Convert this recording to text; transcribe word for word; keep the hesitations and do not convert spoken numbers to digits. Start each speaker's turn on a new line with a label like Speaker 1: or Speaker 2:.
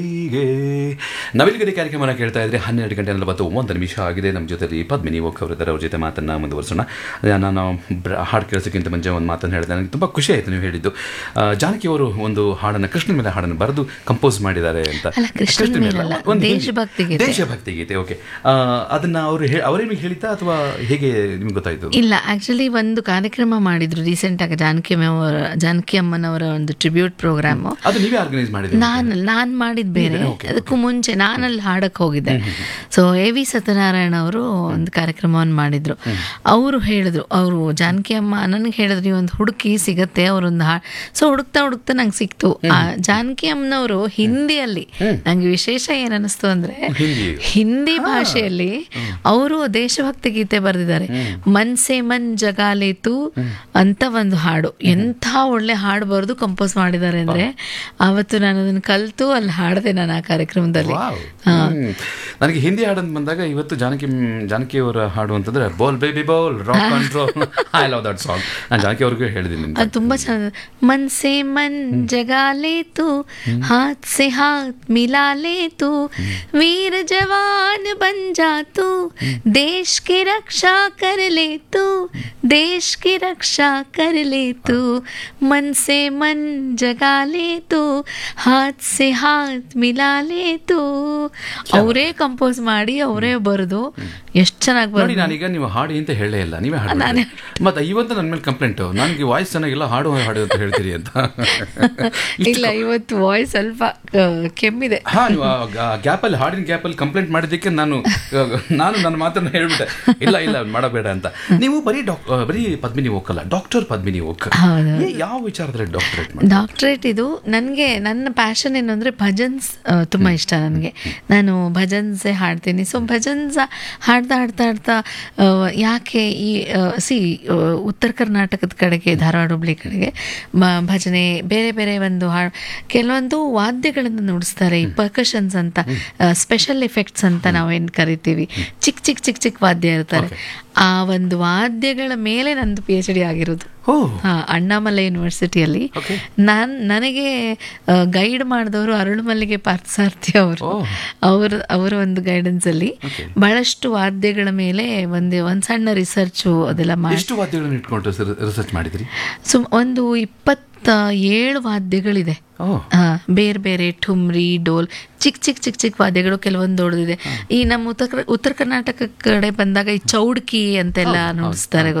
Speaker 1: ಹೀಗೆ ನವಿಲುಗರಿ ಕಾರ್ಯಕ್ರಮನ ಕೇಳ್ತಾ ಇದ್ರೆ ಹನ್ನೆರಡು ಗಂಟೆ ನಲವತ್ತು ಒಂದು ನಿಮಿಷ ಆಗಿದೆ. ನಮ್ಮ ಜೊತೆ ಪದ್ಮಿನಿ ಓಕ್ ಅವರಿದ್ದಾರೆ. ಅವ್ರ ಜೊತೆ ಮಾತನ್ನು ಮುಂದುವರಿಸೋಣ. ನಾನು ಹಾಡು ಕೇಳಿಸೋಕ್ಕಿಂತ ಮುಂಚೆ ಒಂದು ಮಾತನ್ನು ಹೇಳಿದೆ, ನನಗೆ ತುಂಬ ಖುಷಿ ಆಯಿತು ನೀವು ಹೇಳಿದ್ದು. ಜಾನಕಿ ಅವರು ಒಂದು ಹಾಡನ್ನು ಕೃಷ್ಣನ ಮೇಲೆ ಹಾಡನ್ನು ಬರೆದು ಕಂಪೋಸ್ ಮಾಡಿದ್ದಾರೆ ಅಂತ. ಒಂದು ದೇಶಭಕ್ತಿ ಗೀತೆ. ಓಕೆ, ಅದನ್ನ ಅವರು ಅವರೇ ನಿಮಗೆ ಹೇಳಿದ್ದ ಅಥವಾ ಹೇಗೆ ನಿಮ್ಗೆ ಗೊತ್ತಾಯಿತು?
Speaker 2: ಇಲ್ಲ, ಆಕ್ಚುಲಿ ಒಂದು ಕಾರ್ಯಕ್ರಮ ಮಾಡಿದ್ರು ರೀಸೆಂಟ್ ಆಗಿ ಜಾನಕಿ ಅವರ ಜಾನಕಿ ಅಮ್ಮನವರ ಒಂದು ಟ್ರಿಬ್ಯೂಟ್ ಪ್ರೋಗ್ರಾಮ್.
Speaker 1: ಅದು ನೀವೇ ಆರ್ಗನೈಸ್ ಮಾಡಿದ್ರಿ?
Speaker 2: ನಾನು ನಾನು ಮಾಡಿದ ಬೇರೆ, ಅದಕ್ಕೂ ಮುಂಚೆ ನಾನಲ್ಲಿ ಹಾಡಕ್ಕೆ ಹೋಗಿದ್ದೆ. ಸೊ ಎ ವಿ ಸತ್ಯನಾರಾಯಣ ಅವರು ಒಂದು ಕಾರ್ಯಕ್ರಮವನ್ನು ಮಾಡಿದ್ರು. ಅವರು ಹೇಳಿದ್ರು, ಅವರು ಜಾನಕಿ ಅಮ್ಮ ನನಗೆ ಹೇಳಿದ್ರು, ಈ ಒಂದು ಹುಡುಕಿ ಸಿಗತ್ತೆ ಅವರೊಂದು ಹಾಡು. ಸೊ ಹುಡುಕ್ತಾ ಹುಡುಕ್ತಾ ನಂಗೆ ಸಿಕ್ತು. ಆ ಜಾನಕಿ ಅಮ್ಮನವರು ಹಿಂದಿಯಲ್ಲಿ ನಂಗೆ ವಿಶೇಷ ಏನ್ ಅನಿಸ್ತು ಅಂದ್ರೆ, ಹಿಂದಿ ಭಾಷೆಯಲ್ಲಿ ಅವರು ದೇಶಭಕ್ತಿ ಗೀತೆ ಬರೆದಿದ್ದಾರೆ. ಮನ್ಸೆ ಮನ್ ಜಗಾಲೇತು ಅಂತ ಒಂದು ಹಾಡು. ಎಂಥ ಒಳ್ಳೆ ಹಾಡು ಬರೆದು ಕಂಪೋಸ್ ಮಾಡಿದ್ದಾರೆ ಅಂದ್ರೆ, ಅವತ್ತು ನಾನು ಅದನ್ನು ಕಲ್ತು ಅಲ್ಲಿ ಹಾಡಿದೆ ನಾನು ಆ ಕಾರ್ಯಕ್ರಮದಲ್ಲಿ.
Speaker 1: ನನಗೆ ಹಿಂದಿ ಹಾಡು ಅಂತ ಬಂದಾಗ ಇವತ್ತು ಜಾನಕಿ ಜಾನಕಿ ಅವರ ಹಾಡು ಅಂತಂದ್ರೆ ಬೋಲ್ baby bowl rock and roll, I love that song. ನಾನು ಜಾನಕಿ ಅವ್ರಿಗೂ ಹೇಳಿದ್ದೀನಿ,
Speaker 2: ಅದು ತುಂಬಾ ಚೆನ್ನಾಗಿದೆ. ಮನ್ ಸೆ ಮನ್ ಜಗಾಲೆ ತು, ಹಾತ್ ಸೆ ಹಾತ್ ಮಿಲಾಲೆ ತು, ವೀರ ಜವಾನ್ ಬನ್ ಜಾ ತು, ದೇಶ್ की रक्षा कर ले तू, देश की रक्षा कर ले तू, मन से मन जगा ले तू, हाथ से हाथ मिला ले तू. ಅವರೇ ಕಂಪೋಸ್ ಮಾಡಿ ಅವರೇ ಬರೆದು ಎಷ್ಟು ಚೆನ್ನಾಗಿ ಬರೋದು.
Speaker 1: ನಾನೀಗ ನೀವು ಹಾಡಿ ಅಂತ ಹೇಳೇ ಇಲ್ಲ, ನೀವೇ ಹಾಡಿ. ಮತ್ತೆ ಇವತ್ತು ನನ್ನ ಮೇಲೆ ಕಂಪ್ಲೇಂಟ್, ನನಗೆ ವಾಯ್ಸ್ ಚೆನ್ನಾಗಿಲ್ಲ, ಹಾಡು ಹಾಡು ಅಂತ ಹೇಳ್ತೀರಿ ಅಂತ.
Speaker 2: ಇಲ್ಲ, ಇವತ್ತು ವಾಯ್ಸ್ ಸ್ವಲ್ಪ ಕೆಮ್ಮಿದೆ.
Speaker 1: ಹಾ, ನೀವು ಗ್ಯಾಪಲ್ಲಿ ಹಾಡಿನ ಗ್ಯಾಪಲ್ಲಿ ಕಂಪ್ಲೇಂಟ್ ಮಾಡಿದ್ದಕ್ಕೆ ನಾನು ನಾನು ನನ್ನ ಮಾತನ್ನು ಹೇಳ್ಬಿಟ್ಟೆ, ಇಲ್ಲ ಇಲ್ಲ ಮಾಡಬೇಡ ಅಂತ. ನೀವು ಬರೀ ಡಾಕ್ ಬರೀ ಪದ್ಮಿನಿ ಓಕ್ ಅಲ್ಲ, ಡಾಕ್ಟರ್ ಪದ್ಮಿನಿ ಓಕ್. ಯಾವ ವಿಚಾರದಲ್ಲಿ ಡಾಕ್ಟರೇಟ್?
Speaker 2: ಡಾಕ್ಟರೇಟ್ ಇದು ನನಗೆ, ನನ್ನ ಪ್ಯಾಷನ್ ಏನು ಅಂದರೆ ಭಜನ್ಸ್ ತುಂಬ ಇಷ್ಟ ನನಗೆ. ನಾನು ಭಜನ್ಸೇ ಹಾಡ್ತೀನಿ. ಸೊ ಭಜನ್ಸ್ ಹಾಡ್ತಾ ಹಾಡ್ತಾ ಹಾಡ್ತಾ ಯಾಕೆ ಈ ಸಿ ಉತ್ತರ ಕರ್ನಾಟಕದ ಕಡೆಗೆ, ಧಾರವಾಡ ಹುಬ್ಳಿ ಕಡೆಗೆ ಭಜನೆ ಬೇರೆ ಬೇರೆ ಒಂದು ಹಾಡು, ಕೆಲವೊಂದು ವಾದ್ಯಗಳನ್ನು ನುಡಿಸ್ತಾರೆ, ಈ ಪರ್ಕಷನ್ಸ್ ಅಂತ, ಸ್ಪೆಷಲ್ ಎಫೆಕ್ಟ್ಸ್ ಅಂತ ನಾವೇನು ಕರಿತೀವಿ. ಚಿಕ್ಕ ಚಿಕ್ಕ ಚಿಕ್ಕ ಚಿಕ್ಕ ವಾದ್ಯ ಇರ್ತಾರೆ. ಆ ಒಂದು ವಾದ್ಯಗಳ ಮೇಲೆ ನಂದು ಪಿ ಎಚ್ ಡಿ ಆಗಿರೋದು. ಹಾ, ಅಣ್ಣಾಮಲೈ ಯೂನಿವರ್ಸಿಟಿಯಲ್ಲಿ. ನಾನ್ ನನಗೆ ಗೈಡ್ ಮಾಡಿದವರು ಅರಳುಮಲ್ಲಿಗೆ ಪಾರ್ಥಸಾರಥಿ ಅವರು. ಅವ್ರ ಅವರ ಒಂದು ಗೈಡೆನ್ಸ್ ಅಲ್ಲಿ ಬಹಳಷ್ಟು ವಾದ್ಯಗಳ ಮೇಲೆ ಒಂದು ಒಂದ್ ಸಣ್ಣ ರಿಸರ್ಚು ಅದೆಲ್ಲ ಮಾಡಿ. ಸೊ ಒಂದು ಇಪ್ಪತ್ತ ಏಳು ವಾದ್ಯಗಳಿದೆ. ಬೇರೆ ಬೇರೆ ಠುಮ್ರಿ, ಡೋಲ್, ಚಿಕ್ಕ ಚಿಕ್ಕ ಚಿಕ್ಕ ಚಿಕ್ಕ ವಾದ್ಯಗಳು, ಕೆಲವೊಂದು ದೊಡ್ಡದಿದೆ. ಈ ನಮ್ಮ ಉತ್ತರ ಉತ್ತರ ಕರ್ನಾಟಕ ಕಡೆ ಬಂದಾಗ ಈ ಚೌಡ್ಕಿ ಅಂತೆಲ್ಲ ನುಡಿಸ್ತಾರೆ.